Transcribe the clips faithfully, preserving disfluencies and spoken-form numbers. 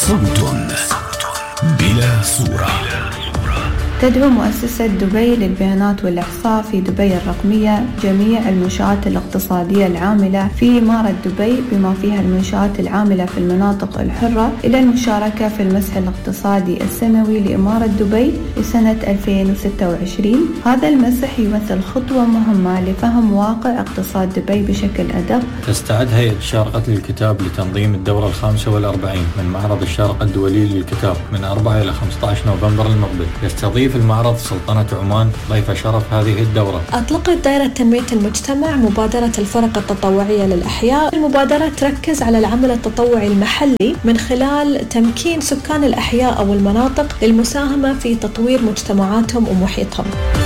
صوت بلا صورة. تدعو مؤسسة دبي للبيانات والإحصاء في دبي الرقمية جميع المنشآت الاقتصادية العاملة في إمارة دبي بما فيها المنشآت العاملة في المناطق الحرة إلى المشاركة في المسح الاقتصادي السنوي لإمارة دبي لسنة ألفين وستة وعشرين. هذا المسح يمثل خطوة مهمة لفهم واقع اقتصاد دبي بشكل أدق. تستعد هيئة الشارقة للكتاب لتنظيم الدورة الخامسة والأربعين من معرض الشارقة الدولي للكتاب من أربعة إلى خمسة عشر نوفمبر المقبل. يستضيف في المعرض سلطنة عمان ضيف شرف هذه الدورة. أطلقت دائرة تنمية المجتمع مبادرة الفرق التطوعية للأحياء. المبادرة تركز على العمل التطوعي المحلي من خلال تمكين سكان الأحياء أو المناطق للمساهمة في تطوير مجتمعاتهم ومحيطهم.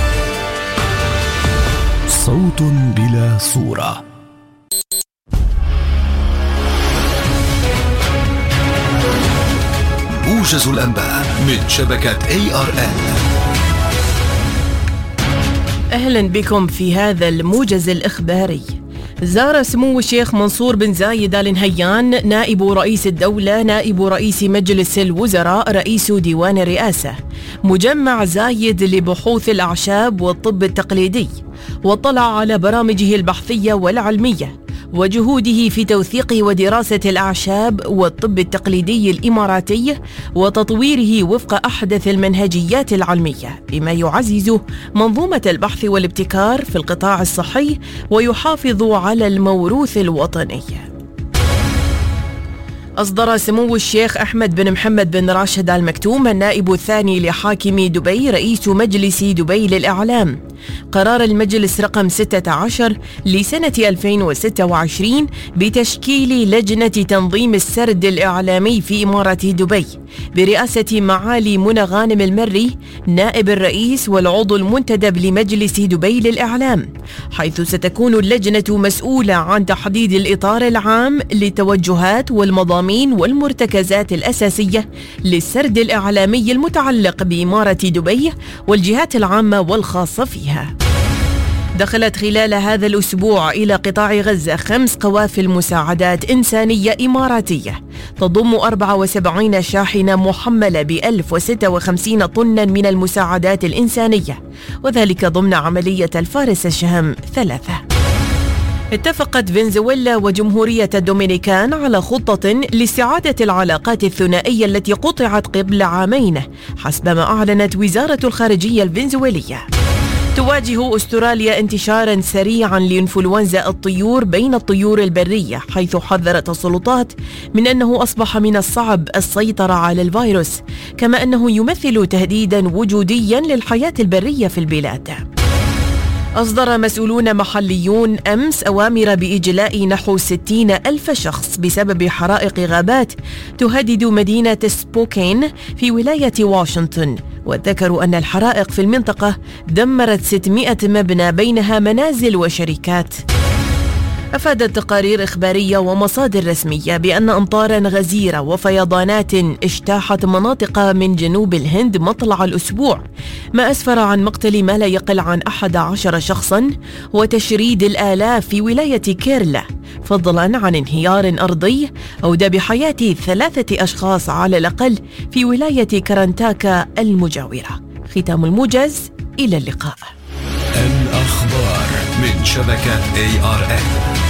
صوت بلا صورة. موجز الأنباء من شبكة إيه آر إل. أهلا بكم في هذا الموجز الإخباري. زار سمو الشيخ منصور بن زايد آل نهيان نائب رئيس الدولة نائب رئيس مجلس الوزراء رئيس ديوان الرئاسة مجمع زايد لبحوث الأعشاب والطب التقليدي، واطلع على برامجه البحثية والعلمية وجهوده في توثيق ودراسة الأعشاب والطب التقليدي الإماراتي وتطويره وفق أحدث المنهجيات العلمية بما يعزز منظومة البحث والابتكار في القطاع الصحي ويحافظ على الموروث الوطني. أصدر سمو الشيخ أحمد بن محمد بن راشد آل مكتوم النائب الثاني لحاكم دبي رئيس مجلس دبي للإعلام قرار المجلس رقم ستة عشر لسنة ألفين وستة وعشرين بتشكيل لجنة تنظيم السرد الإعلامي في إمارة دبي برئاسة معالي منى غانم المري نائب الرئيس والعضو المنتدب لمجلس دبي للإعلام، حيث ستكون اللجنة مسؤولة عن تحديد الإطار العام للتوجهات والمضامين والمرتكزات الأساسية للسرد الإعلامي المتعلق بإمارة دبي والجهات العامة والخاصة فيها. دخلت خلال هذا الأسبوع إلى قطاع غزة خمس قوافل مساعدات إنسانية إماراتية تضم أربعة وسبعين شاحنة محملة بألف وستة وخمسين طنا من المساعدات الإنسانية، وذلك ضمن عملية الفارس الشهم ثلاثة. اتفقت فنزويلا وجمهورية الدومينيكان على خطة لاستعادة العلاقات الثنائية التي قطعت قبل عامين حسب ما أعلنت وزارة الخارجية الفنزويلية. تواجه أستراليا انتشاراً سريعاً لإنفلونزا الطيور بين الطيور البرية، حيث حذرت السلطات من أنه أصبح من الصعب السيطرة على الفيروس، كما أنه يمثل تهديداً وجودياً للحياة البرية في البلاد. أصدر مسؤولون محليون أمس أوامر بإجلاء نحو ستين ألف شخص بسبب حرائق غابات تهدد مدينة سبوكين في ولاية واشنطن، وذكروا أن الحرائق في المنطقة دمرت ستمائة مبنى بينها منازل وشركات. أفادت تقارير إخبارية ومصادر رسمية بأن أمطاراً غزيرة وفيضانات اجتاحت مناطق من جنوب الهند مطلع الأسبوع، ما أسفر عن مقتل ما لا يقل عن أحد عشر شخصاً وتشريد الآلاف في ولاية كيرلا، فضلاً عن انهيار أرضي أودى بحياة ثلاثة أشخاص على الأقل في ولاية كرنتاكا المجاورة. ختام الموجز، إلى اللقاء. الأخبار من شبكة إيه آر إل.